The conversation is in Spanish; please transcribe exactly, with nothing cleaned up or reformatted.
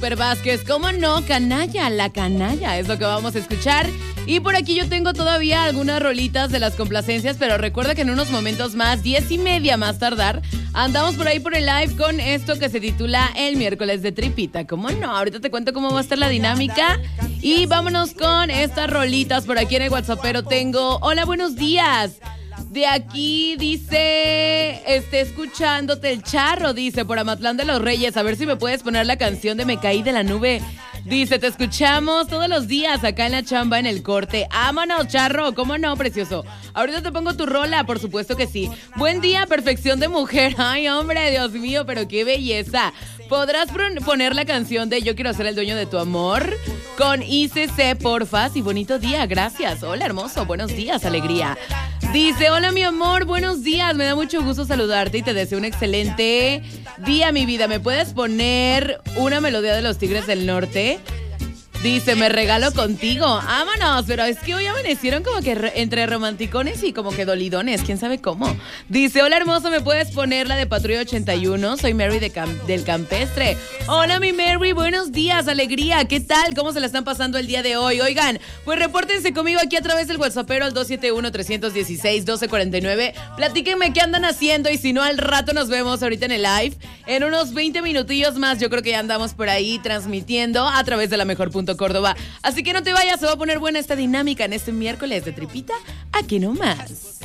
Per Vázquez, ¿cómo no? Canalla, la canalla, es lo que vamos a escuchar. Y por aquí yo tengo todavía algunas rolitas de las complacencias, pero recuerda que en unos momentos más, diez y media más tardar, andamos por ahí por el live con esto que se titula El Miércoles de Tripita. ¿Cómo no? Ahorita te cuento cómo va a estar la dinámica. Y vámonos con estas rolitas. Por aquí en el WhatsAppero tengo, hola, buenos días. De aquí dice, esté escuchándote el charro, dice, por Amatlán de los Reyes. A ver si me puedes poner la canción de Me Caí de la Nube. Dice, te escuchamos todos los días acá en la chamba, en el corte. ¡Vámonos, charro! ¿Cómo no, precioso? Ahorita te pongo tu rola, por supuesto que sí. Buen día, perfección de mujer. Ay, hombre, Dios mío, pero qué belleza. ¿Podrás poner la canción de Yo quiero ser el dueño de tu amor? Con I C C, porfas. Y bonito día, gracias. Hola, hermoso. Buenos días, alegría. Dice, hola mi amor, buenos días, me da mucho gusto saludarte y te deseo un excelente día, mi vida. ¿Me puedes poner una melodía de los Tigres del Norte? Dice, me regalo contigo. Vámonos, pero es que hoy amanecieron como que re- entre romanticones y como que dolidones, quién sabe cómo. Dice, hola hermoso, ¿me puedes poner la de Patrulla ochenta y uno? Soy Mary de Cam- del Campestre. Hola mi Mary, buenos días, alegría. ¿Qué tal? ¿Cómo se la están pasando el día de hoy? Oigan, pues repórtense conmigo aquí a través del WhatsAppero al dos siete uno, tres uno seis, uno dos cuatro nueve. Platíquenme qué andan haciendo y si no, al rato nos vemos ahorita en el live. En unos veinte minutillos más, yo creo que ya andamos por ahí transmitiendo a través de la mejor punto Córdoba. Así que no te vayas, se va a poner buena esta dinámica en este miércoles de Tripita. Aquí nomás.